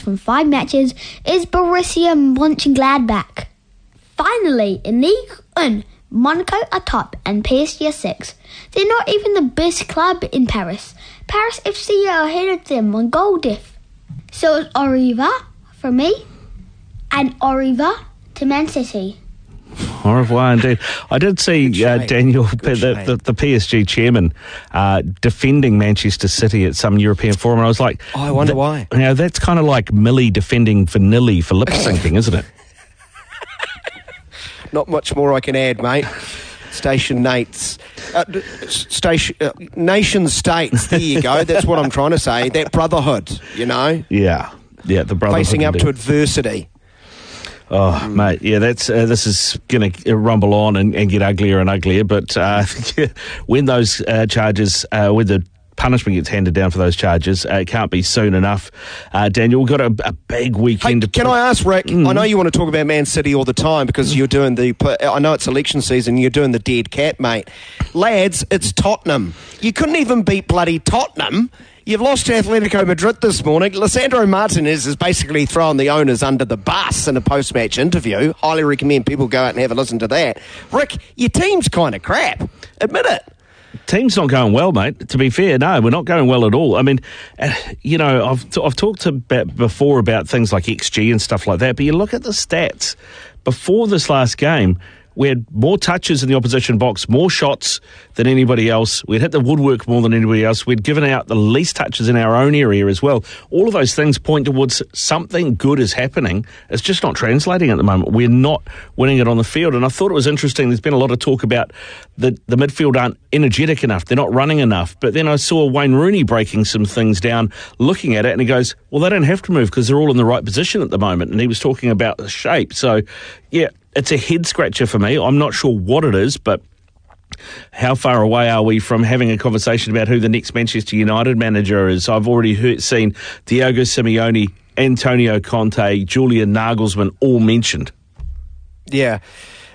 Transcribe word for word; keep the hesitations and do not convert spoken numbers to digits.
from five matches is Borussia Mönchengladbach. Finally, in League One, Monaco are top and P S G are six. They're not even the best club in Paris. Paris F C are ahead of them on goal diff. So it's au revoir for me and au revoir to Man City. Au revoir indeed. I did see uh, Daniel, the, the, the P S G chairman, uh, defending Manchester City at some European forum, and I was like, oh, I wonder that, why. You know, that's kind of like Millie defending Vanilli for lip syncing, isn't it? Not much more I can add, mate. Station Nates. Uh, station, uh, nation states, there you go. That's what I'm trying to say. That brotherhood, you know? Yeah. Yeah, the brotherhood. Facing up indeed. to adversity. Oh, mm. mate, yeah, that's uh, this is going to rumble on and, and get uglier and uglier. But uh, when those uh, charges, uh, when the punishment gets handed down for those charges, uh, it can't be soon enough. Uh, Daniel, we've got a, a big weekend. Hey, to can put- I ask, Rick? Mm. I know you want to talk about Man City all the time because you're doing the. I know it's election season. You're doing the dead cat, mate. Lads, it's Tottenham. You couldn't even beat bloody Tottenham. You've lost to Atletico Madrid this morning. Lisandro Martinez has basically thrown the owners under the bus in a post-match interview. Highly recommend people go out and have a listen to that. Rick, your team's kind of crap. Admit it. Team's not going well, mate. To be fair, no, we're not going well at all. I mean, uh, you know, I've t- I've talked about before about things like X G and stuff like that, but you look at the stats. Before this last game, we had more touches in the opposition box, more shots than anybody else. We'd hit the woodwork more than anybody else. We'd given out the least touches in our own area as well. All of those things point towards something good is happening. It's just not translating at the moment. We're not winning it on the field. And I thought it was interesting. There's been a lot of talk about the, the midfield aren't energetic enough. They're not running enough. But then I saw Wayne Rooney breaking some things down, looking at it, and he goes, well, they don't have to move because they're all in the right position at the moment. And he was talking about the shape. So, yeah, it's a head scratcher for me. I'm not sure what it is, but how far away are we from having a conversation about who the next Manchester United manager is? I've already heard, seen Diego Simeone, Antonio Conte, Julian Nagelsmann all mentioned. Yeah.